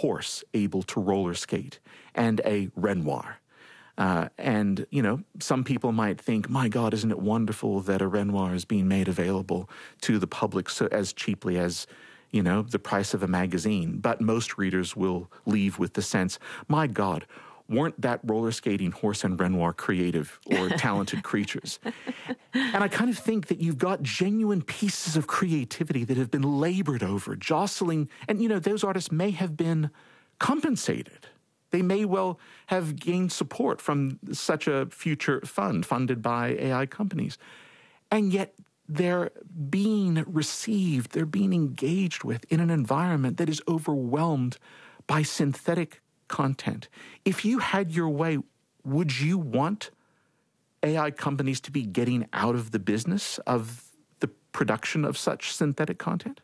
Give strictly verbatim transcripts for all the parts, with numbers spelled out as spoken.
horse able to roller skate and a Renoir. Uh, and, you know, some people might think, my God, isn't it wonderful that a Renoir is being made available to the public so as cheaply as, you know, the price of a magazine. But most readers will leave with the sense, my God, weren't that roller skating horse and Renoir creative or talented creatures? And I kind of think that you've got genuine pieces of creativity that have been labored over, jostling, and, you know, those artists may have been compensated. They may well have gained support from such a future fund funded by A I companies. And yet they're being received, they're being engaged with in an environment that is overwhelmed by synthetic content. If you had your way, would you want A I companies to be getting out of the business of the production of such synthetic content?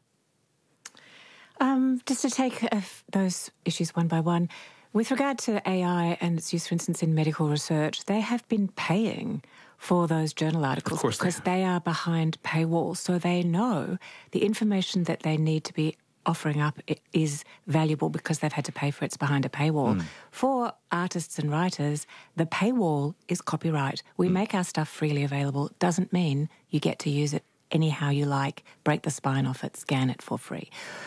Um, just to take uh, those issues one by one, with regard to A I and its use, for instance, in medical research, they have been paying for those journal articles of course because they, they are behind paywalls, so they know the information that they need to be offering up is valuable because they've had to pay for it. It's behind a paywall. Mm. For artists and writers, the paywall is copyright. We mm. make our stuff freely available. It doesn't mean you get to use it anyhow you like, break the spine off it, scan it for free.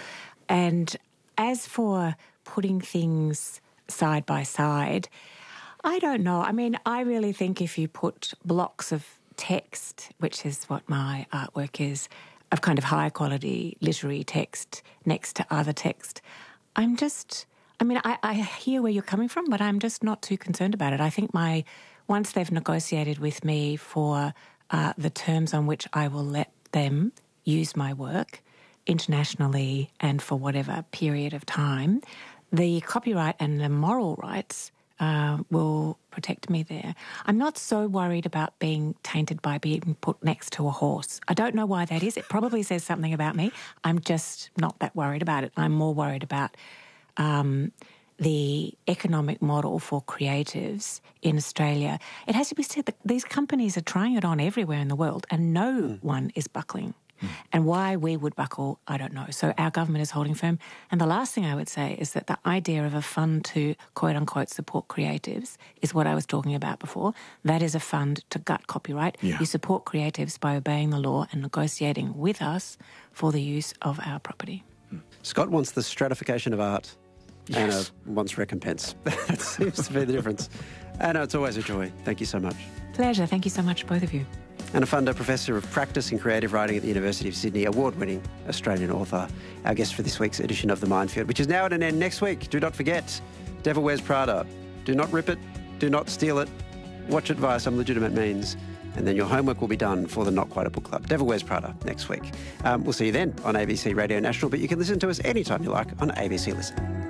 And as for putting things side by side, I don't know. I mean, I really think if you put blocks of text, which is what my artwork is, of kind of high quality literary text next to other text, I'm just, I mean, I, I hear where you're coming from, but I'm just not too concerned about it. I think my, once they've negotiated with me for uh, the terms on which I will let them use my work internationally and for whatever period of time, the copyright and the moral rights uh, will protect me there. I'm not so worried about being tainted by being put next to a horse. I don't know why that is. It probably says something about me. I'm just not that worried about it. I'm more worried about um, the economic model for creatives in Australia. It has to be said that these companies are trying it on everywhere in the world and no mm. one is buckling. And why we would buckle, I don't know. So our government is holding firm. And the last thing I would say is that the idea of a fund to, quote-unquote, support creatives is what I was talking about before. That is a fund to gut copyright. Yeah. You support creatives by obeying the law and negotiating with us for the use of our property. Scott wants the stratification of art. Yes. Anna wants recompense. That seems to be the difference. Anna, it's always a joy. Thank you so much. Pleasure. Thank you so much, both of you. Anna Funder, Professor of Practice and Creative Writing at the University of Sydney, award-winning Australian author, our guest for this week's edition of The Minefield, which is now at an end next week. Do not forget, Devil Wears Prada. Do not rip it, do not steal it, watch it via some legitimate means, and then your homework will be done for the Not Quite a Book Club. Devil Wears Prada next week. Um, we'll see you then on A B C Radio National, but you can listen to us anytime you like on A B C Listen.